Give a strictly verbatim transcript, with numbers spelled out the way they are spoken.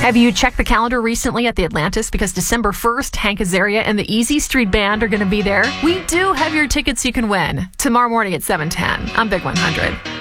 Have you checked the calendar recently at the Atlantis? Because December first, Hank Azaria and the Easy Street Band are going to be there. We do have your tickets you can win tomorrow morning at seven ten. I'm Big one hundred.